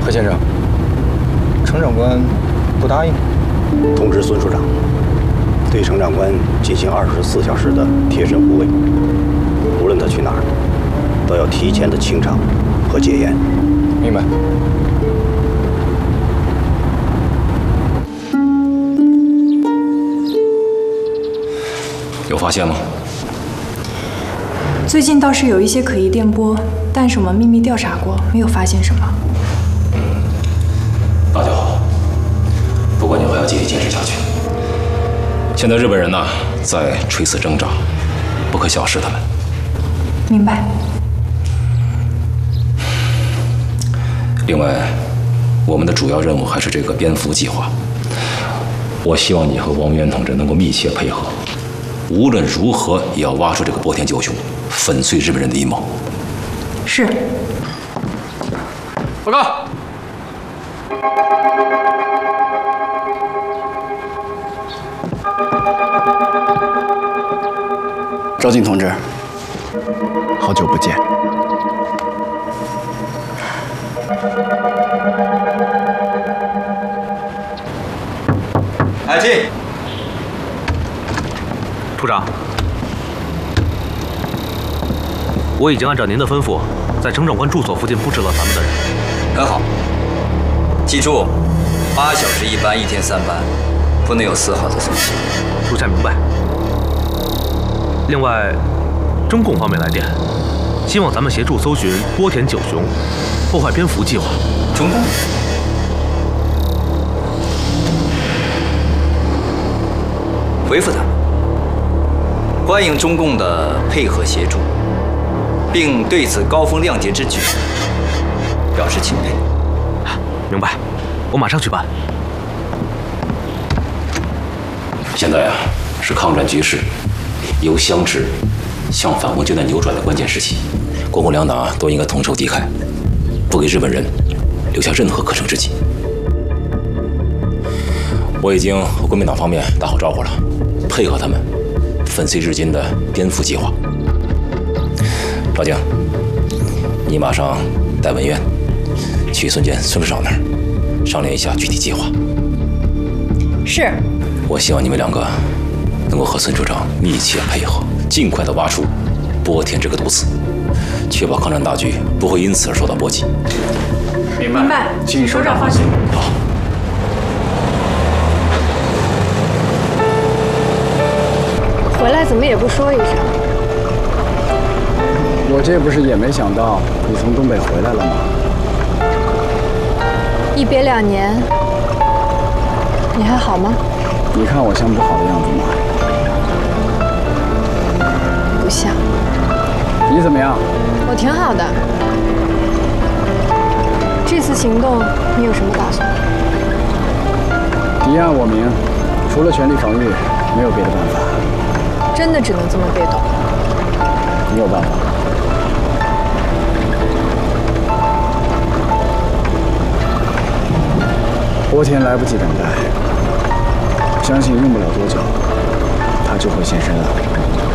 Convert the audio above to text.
何先生，程长官不答应。 通知孙处长，对程长官进行24小时的贴身护卫，无论他去哪儿，都要提前的清场和戒严。 明白。 有发现吗？ 最近倒是有一些可疑电波，但是我们秘密调查过，没有发现什么。 那就好。不过你还要继续坚持下去。现在日本人呢，在垂死挣扎，不可小视他们。 明白。 另外，我们的主要任务还是这个蝙蝠计划。我希望你和王源同志能够密切配合，无论如何也要挖出这个波田九雄，粉碎日本人的阴谋。 是。 报告。 赵进同志，好久不见。 来进。 处长，我已经按照您的吩咐，在程长官住所附近布置了咱们的人。 很好，记住，8小时一班，1天3班，不能有丝毫的松懈。 属下明白。另外，中共方面来电，希望咱们协助搜寻波田九雄破坏蝙蝠计划。 中共？回复他们，欢迎中共的配合协助，并对此高风亮节之举表示钦佩。 明白，我马上去办。 现在啊，是抗战局势由相持向反攻阶段扭转的关键时期，国共两党啊都应该同仇敌忾，不给日本人留下任何可乘之机。我已经和国民党方面打好招呼了，配合他们粉碎日军的颠覆计划。赵静，你马上带文渊去孙处长那儿商量一下具体计划。 是。 我希望你们两个能够和孙处长密切配合，尽快的挖出波田这个毒刺，确保抗战大局不会因此而受到波及。 明白。 明白，请首长放心。 好。 回来怎么也不说一声？ 我这不是也没想到你从东北回来了吗？ 一别2年，你还好吗？ 你看我像不好的样子吗？ 不像。 你怎么样？ 我挺好的。这次行动你有什么打算？ 敌暗我明，除了全力防御，没有别的办法。 真的只能这么被动？ 你有办法。波田来不及等待，相信用不了多久，他就会现身了。